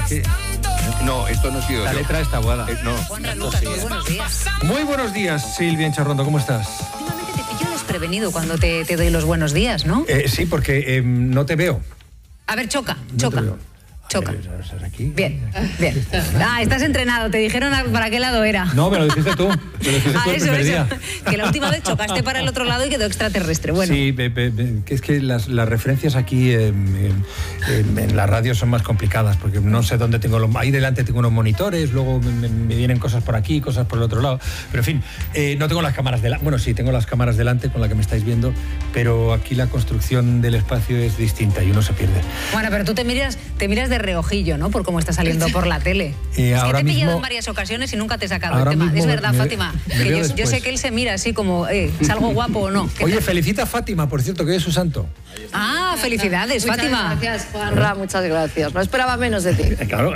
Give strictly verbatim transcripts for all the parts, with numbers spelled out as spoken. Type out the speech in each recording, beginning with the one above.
que... No, esto no ha sido La yo. letra está guada. Eh, no. Juanra Lucas, muy buenos días. Muy buenos días, Silvia Encharrondo, ¿cómo estás? Últimamente te pillo desprevenido cuando te, te doy los buenos días, ¿no? Eh, sí, porque eh, no te veo. A ver, choca, No choca. te veo. Choca. A ver, ¿estás aquí? Bien, bien. Ah, estás entrenado. Te dijeron a- para qué lado era. No, me lo dijiste tú. Me lo dijiste Ah, tú el eso, primer eso. día. Que la última vez chocaste para el otro lado y quedó extraterrestre. Bueno, Sí, be- be- be- que es que las, las referencias aquí eh, en, en- en la radio son más complicadas, porque no sé dónde tengo los... Ahí delante tengo unos monitores, luego me, me- me vienen cosas por aquí, cosas por el otro lado. Pero en fin, eh, no tengo las cámaras delante. Bueno, sí, tengo las cámaras delante con la que me estáis viendo, pero aquí la construcción del espacio es distinta y uno se pierde. bueno, pero tú te miras, te miras de reojillo, ¿no? Por cómo está saliendo por la tele. Eh, es que ahora te he pillado mismo- en varias ocasiones y nunca te he sacado ahora el tema. Es mismo verdad, me- Fátima. me Que veo yo, yo después. sé que él se mira así como, eh, ¿salgo guapo o no? ¿Qué Oye, tal? felicita a Fátima, por cierto, que hoy es su santo. Ah, felicidades, Muchas Fátima. gracias, Juanra, muchas gracias. No esperaba menos de ti. Eh, Claro.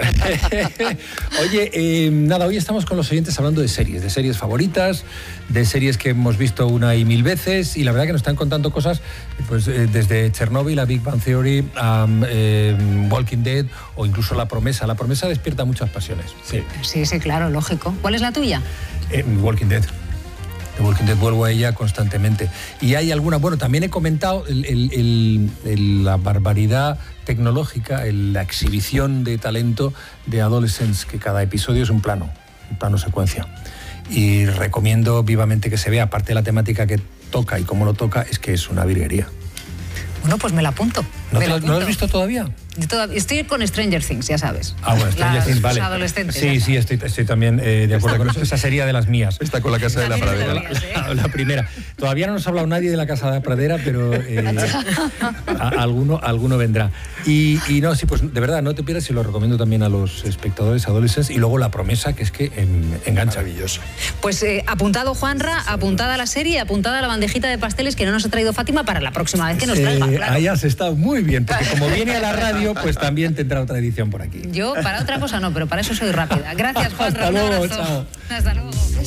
Oye, eh, nada, hoy estamos con los oyentes hablando de series, de series favoritas, de series que hemos visto una y mil veces, y la verdad que nos están contando cosas pues eh, desde Chernobyl a Big Bang Theory, a eh, Walking Dead o incluso La Promesa. La Promesa despierta muchas pasiones. Sí. Sí, sí, claro, lógico. ¿Cuál es la tuya? Eh, Walking Dead. De Walking Dead vuelvo a ella constantemente. Y hay alguna, bueno, también he comentado el- el- el- el- la barbaridad tecnológica, el- la exhibición de talento de Adolescents, que cada episodio es un plano, un plano secuencia. Y recomiendo vivamente que se vea, aparte de la temática que toca y cómo lo toca, es que es una virguería. Bueno, pues me la apunto. ¿No, me te la lo, ¿no lo has apunto. visto todavía? Yo toda- Estoy con Stranger Things, ya sabes. Ah, bueno, Stranger Las- Things, vale. los adolescentes. Sí, ya sí, estoy, estoy también eh, de acuerdo con eso. Esa sería de las mías. Está con la casa de la También es de pradera. las mías, ¿eh? La, la primera. Todavía no nos ha hablado nadie de la Casa de la Pradera, pero eh, a- alguno, alguno vendrá. Y, y no, sí, pues de verdad, no te pierdas y lo recomiendo también a los espectadores adolescentes. Y luego La Promesa, que es que em, engancha. Maravilloso. Pues eh, apuntado Juanra, apuntada la serie, apuntada la bandejita de pasteles que no nos ha traído Fátima para la próxima vez que nos traiga. Eh, claro. ahí has estado muy bien, porque como viene a la radio, pues también tendrá otra edición por aquí. Yo para otra cosa no, pero para eso soy rápida. Gracias, Juanra. Hasta un luego, abrazo. chao. Hasta luego.